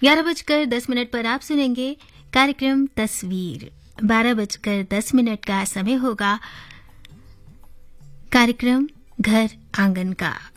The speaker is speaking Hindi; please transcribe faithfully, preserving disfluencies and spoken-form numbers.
ग्यारह बजकर दस मिनट पर आप सुनेंगे कार्यक्रम तस्वीर। बारह बजकर दस मिनट का समय होगा कार्यक्रम घर आंगन का।